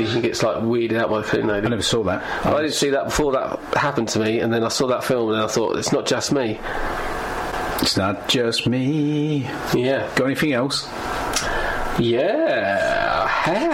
he gets like weirded out by the cleaning lady. I never saw that. I didn't see that before that happened to me, and then I saw that film and I thought, it's not just me. It's not just me. Yeah. Got anything else? Yeah.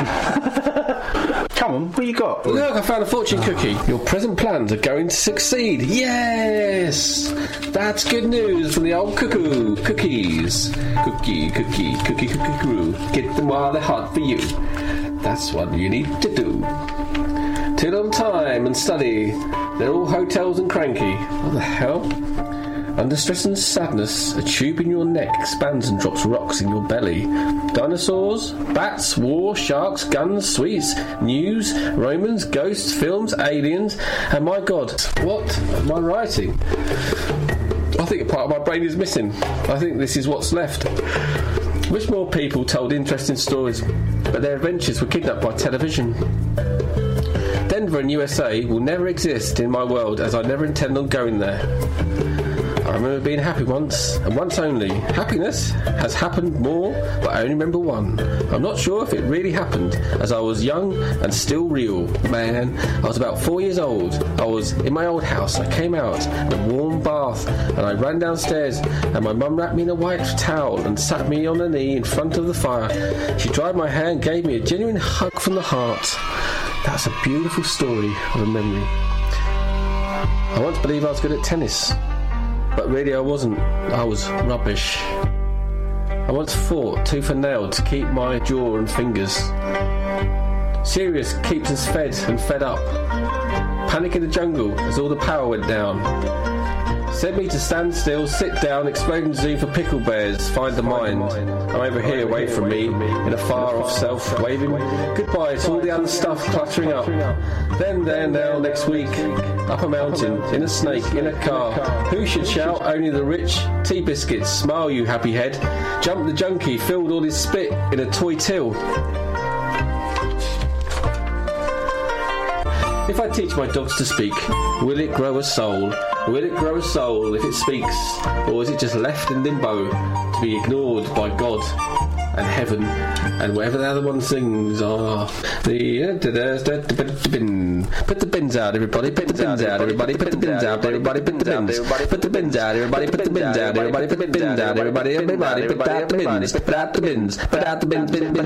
Come on, what you got? Look, I found a fortune cookie. Your present plans are going to succeed. Yes! That's good news from the old cuckoo. Cookies. Cookie, cuckoo. Get them while they're hot for you. That's what you need to do. Take a little time and study. They're all hotels and cranky. What the hell? Under stress and sadness, a tube in your neck expands and drops rocks in your belly. Dinosaurs, bats, war, sharks, guns, sweets, news, Romans, ghosts, films, aliens, and my God, what am I writing? I think a part of my brain is missing. I think this is what's left. Wish more people told interesting stories, but their adventures were kidnapped by television. Denver and USA will never exist in my world, as I never intend on going there. I remember being happy once, and once only. Happiness has happened more, but I only remember one. I'm not sure if it really happened, as I was young and still real. Man, I was about 4 years old. I was in my old house. I came out in a warm bath, and I ran downstairs, and my mum wrapped me in a white towel and sat me on a knee in front of the fire. She dried my hair and gave me a genuine hug from the heart. That's a beautiful story of a memory. I once believed I was good at tennis. But really I wasn't. I was rubbish. I once fought tooth and nail to keep my jaw and fingers. Sirius keeps us fed and fed up. Panic in the jungle as all the power went down. Sent me to stand still, sit down, exploding zoo for pickle bears, find the mind. I'm over here away from me, in a far-off self, waving goodbye to all the other stuff cluttering up. Then, there, now, next week, up a mountain, in a snake, in a car. Who should shout? Only the rich. Tea biscuits, smile you happy head. Jump the junkie, filled all his spit in a toy till. If I teach my dogs to speak, will it grow a soul? Will it grow a soul if it speaks? Or is it just left in limbo to be ignored by God and heaven and whatever the other one sings? Put the bins out, everybody. Put the bins out, everybody. Put the bins out, everybody. Put the bins. Put the bins out, everybody. Put the bins out, everybody. Put the bins out, everybody. Everybody, put out the bins. Put out the bins. Put out the bins. Bin.